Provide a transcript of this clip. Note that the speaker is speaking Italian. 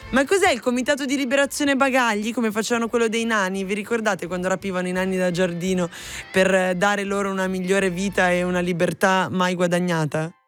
Ma cos'è il comitato di liberazione bagagli, come facevano quello dei nani? Vi ricordate quando rapivano i nani da giardino per dare loro una migliore vita e una libertà mai guadagnata?